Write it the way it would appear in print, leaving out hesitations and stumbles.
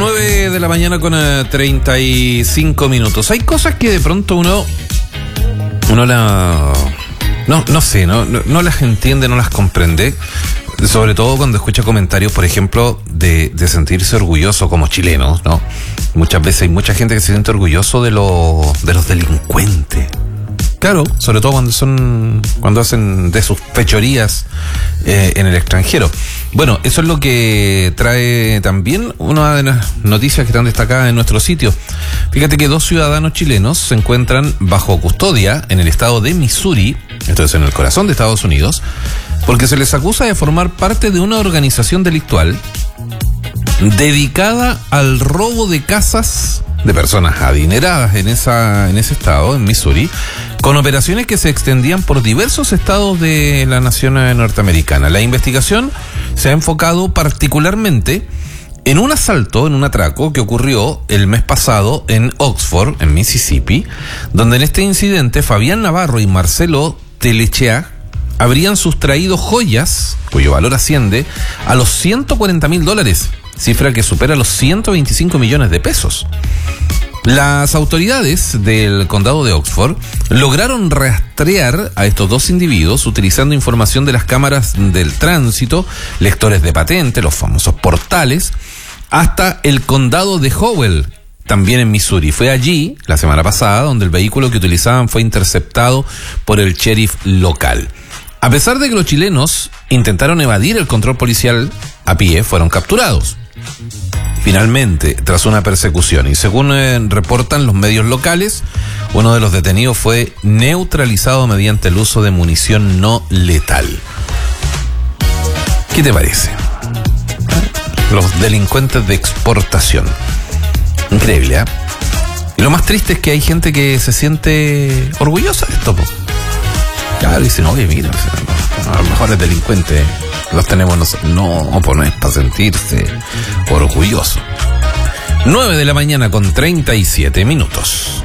9 de la mañana con 35 minutos. Hay cosas que de pronto uno no las entiende, no las comprende. Sobre todo cuando escucha comentarios, por ejemplo, de sentirse orgulloso como chileno, ¿no? Muchas veces hay mucha gente que se siente orgulloso de los delincuentes. Claro, sobre todo cuando hacen de sus fechorías en el extranjero. Bueno, eso es lo que trae también una de las noticias que están destacadas en nuestro sitio. Fíjate que 2 ciudadanos chilenos se encuentran bajo custodia en el estado de Missouri, esto es en el corazón de Estados Unidos, porque se les acusa de formar parte de una organización delictual dedicada al robo de casas de personas adineradas en ese estado, en Missouri, con operaciones que se extendían por diversos estados de la nación norteamericana. La investigación se ha enfocado particularmente en un asalto, en un atraco que ocurrió el mes pasado en Oxford, en Mississippi, donde en este incidente Fabián Navarro y Marcelo Telechea habrían sustraído joyas cuyo valor asciende a los $140,000, cifra que supera los 125 millones de pesos. Las autoridades del condado de Oxford lograron rastrear a estos 2 individuos utilizando información de las cámaras del tránsito, lectores de patente, los famosos portales, hasta el condado de Howell, también en Missouri. Fue allí, la semana pasada, donde el vehículo que utilizaban fue interceptado por el sheriff local. A pesar de que los chilenos intentaron evadir el control policial a pie, fueron capturados. Finalmente, tras una persecución, y según reportan los medios locales, uno de los detenidos fue neutralizado mediante el uso de munición no letal. ¿Qué te parece? Los delincuentes de exportación. Increíble, ¿eh? Y lo más triste es que hay gente que se siente orgullosa de esto, po. Claro, dicen, oye, mira, a lo mejor es delincuente. Los tenemos nosotros. No, pues no es para sentirse orgulloso. 9 de la mañana con 37 minutos.